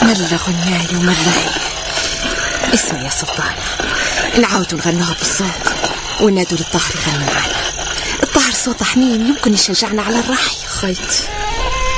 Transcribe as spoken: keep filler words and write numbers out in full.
ملا غناي وملا هي. اسمع يا سلطانة، نعاودوا نغنوها بالصوت ونادوا للطاهر يغني معنا. الطاهر صوته حميم يمكن يشجعنا على الرحي. خيط